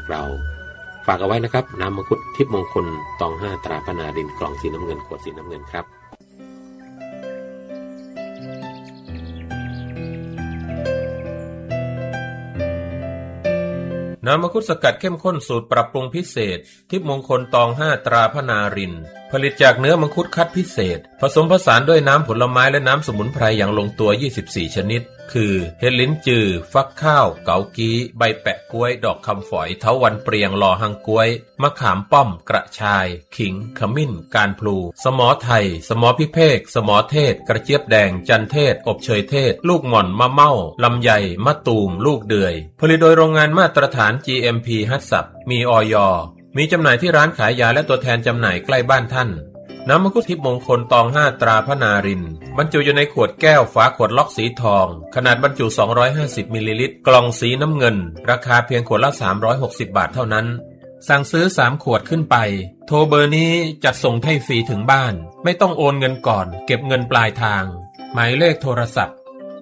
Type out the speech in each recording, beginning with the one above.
เราฝากเอาไว้นะครับน้ำมังคุดทิพย์มงคลตอง5ตราพนารินกล่องสีน้ำเงินขวดสีน้ำเงินครับน้ำมังคุดสกัดเข้มข้นสูตรปรับปรุงพิเศษทิพย์มงคลตอง5ตราพนารินผลิตจากเนื้อมังคุดคัดพิเศษผสมผสานด้วยน้ำผลไม้และน้ำสมุนไพรอย่างลงตัว24ชนิดคือเห็ดลิ้นจือฟักข้าวเกากี้ใบแปะกล้วยดอกคำฝอยเถาวัลย์เปรียงลอหังกล้วยมะขามป้อมกระชายขิงขมิ้นการพลูสมอไทยสมอพิเภกสมอเทศกระเจี๊ยบแดงจันเทศอบเชยเทศลูกหม่อนมะเม่าลำไยมะตูมลูกเดือยผลิตโดยโรงงานมาตรฐาน GMP ฮัตสับมีอย.มีจำหน่ายที่ร้านขายยาและตัวแทนจำหน่ายใกล้บ้านท่านน้ำมังคุดทิพย์มงคลตอง5ตราพนารินบรรจุอยู่ในขวดแก้วฝาขวดล็อกสีทองขนาดบรรจุ250มิลลิลิตรกล่องสีน้ำเงินราคาเพียงขวดละ360บาทเท่านั้นสั่งซื้อ3ขวดขึ้นไปโทรเบอร์นี้จัดส่งให้ฟรีถึงบ้านไม่ต้องโอนเงินก่อนเก็บเงินปลายทางหมายเลขโทรศัพท์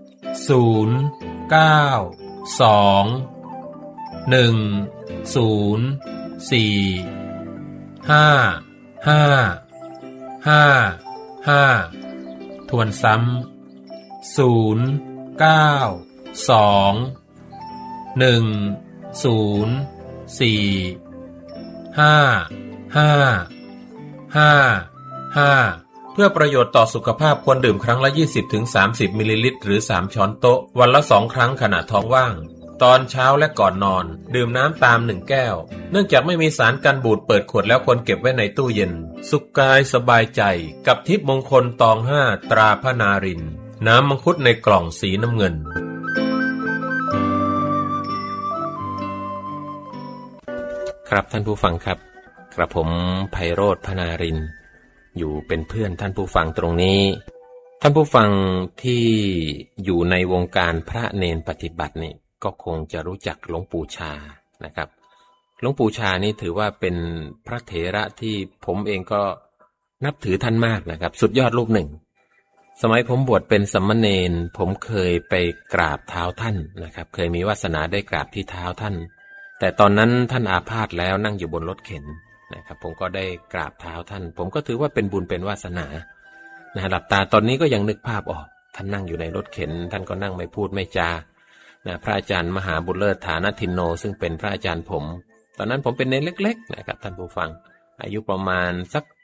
092-104-5555ทวนซ้ำ092-104-5555เพื่อประโยชน์ต่อสุขภาพควรดื่มครั้งละ 20-30 มิลลิลิตรหรือ3ช้อนโต๊ะวันละ2ครั้งขณะท้องว่างตอนเช้าและก่อนนอนดื่มน้ำตาม1แก้วเนื่องจากไม่มีสารกันบูดเปิดขวดแล้วควรเก็บไว้ในตู้เย็นสุขกายสบายใจกับทิพย์มงคลตอง5ตราพนารินน้ำมังคุดในกล่องสีน้ำเงินครับท่านผู้ฟังครับกระผมไพโรจน์พนารินอยู่เป็นเพื่อนท่านผู้ฟังตรงนี้ท่านผู้ฟังที่อยู่ในวงการพระเนนปฏิบัตินี่ก็คงจะรู้จักหลวงปู่ชานะครับหลวงปู่ชานี่ถือว่าเป็นพระเถระที่ผมเองก็นับถือท่านมากนะครับสุดยอดรูปหนึ่งสมัยผมบวชเป็นสามเณรผมเคยไปกราบเท้าท่านนะครับเคยมีวาสนาได้กราบที่เท้าท่านแต่ตอนนั้นท่านอาพาธแล้วนั่งอยู่บนรถเข็นนะครับผมก็ได้กราบเท้าท่านผมก็ถือว่าเป็นบุญเป็นวาสนาหลับตาตอนนี้ก็ยังนึกภาพออกท่านนั่งอยู่ในรถเข็นท่านก็นั่งไม่พูดไม่จาพระอาจารย์มหาบุญเลิศฐานทินโนซึ่งเป็นพระอาจารย์ผมตอนนั้นผมเป็นเนรเล็กๆนะครับท่านผู้ฟังอายุประมาณสัก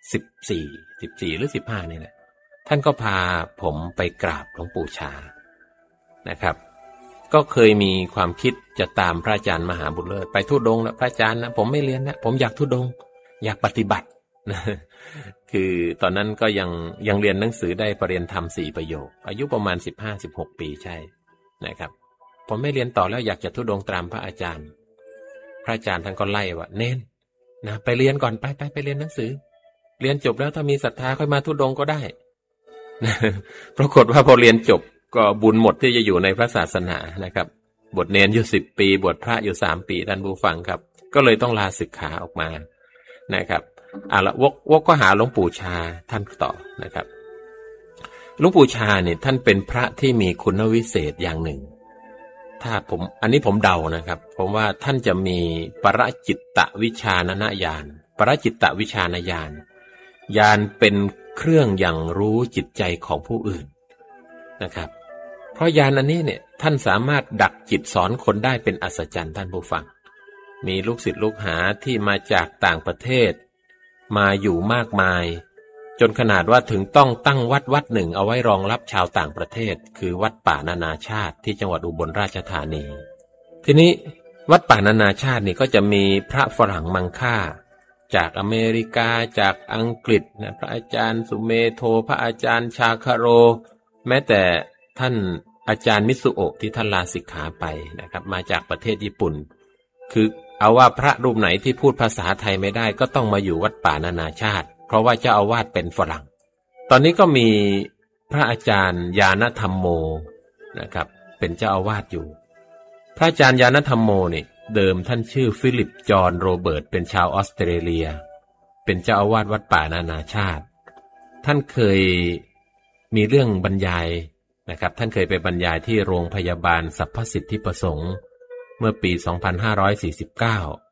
14หรือ15นี่แหละท่านก็พาผมไปกราบหลวงปู่ชานะครับก็เคยมีความคิดจะตามพระอาจารย์มหาบุญเลิศไปธุดงค์นะพระอาจารย์นะผมไม่เรียนนะผมอยากธุดงค์อยากปฏิบัติคือตอนนั้นก็ยังเรียนหนังสือได้ปรริญญาธรรม4ประโยคอายุประมาณ15-16 ปีใช่นะครับผมไม่เรียนต่อแล้วอยากจะธุดงค์ตามพระอาจารย์พระอาจารย์ท่านก็ไล่ว่าเน้นนะไปเรียนก่อนไปเรียนหนังสือเรียนจบแล้วถ้ามีศรัทธาค่อยมาธุดงค์ก็ได้ปรากฏว่าพอเรียนจบก็บุญหมดที่จะอยู่ในพระศาสนานะครับบวชเนรอยู่10 ปีบวชพระอยู่3 ปีท่านผู้ฟังครับก็เลยต้องลาศึกษาออกมานะครับละวกก็หาหลวงปู่ชาท่านต่อนะครับหลวงปู่ชาเนี่ยท่านเป็นพระที่มีคุณวิเศษอย่างหนึ่งถ้าอันนี้ผมเดานะครับผมว่าท่านจะมีปรจิตตวิชานญาณปรจิตตวิชานญาณญาณเป็นเครื่องอย่างรู้จิตใจของผู้อื่นนะครับเพราะญาณอันนี้เนี่ยท่านสามารถดักจิตสอนคนได้เป็นอัศจรรย์ท่านผู้ฟังมีลูกศิษย์ลูกหาที่มาจากต่างประเทศมาอยู่มากมายจนขนาดว่าถึงต้องตั้งวัดหนึ่งเอาไว้รองรับชาวต่างประเทศคือวัดป่านานาชาติที่จังหวัดอุบลราชธานีทีนี้วัดป่านานาชาตินี่ก็จะมีพระฝรั่งมังค่าจากอเมริกาจากอังกฤษนะพระอาจารย์สุเมโธพระอาจารย์ชาคาโรแม้แต่ท่านอาจารย์มิสุโอะที่ท่านลาสิกขาไปนะครับมาจากประเทศญี่ปุ่นคือเอาว่าพระรูปไหนที่พูดภาษาไทยไม่ได้ก็ต้องมาอยู่วัดป่านานาชาติเพราะว่าเจ้าอาวาสเป็นฝรั่งตอนนี้ก็มีพระอาจารย์ญาณธรรมโมนะครับเป็นเจ้าอาวาสอยู่พระอาจารย์ญาณธรรมโมนี่เดิมท่านชื่อฟิลิปจอห์นโรเบิร์ตเป็นชาวออสเตรเลียเป็นเจ้าอาวาสวัดป่านานาชาติท่านเคยมีเรื่องบรรยายนะครับท่านเคยไปบรรยายที่โรงพยาบาลสรรพสิทธิประสงค์เมื่อปี2549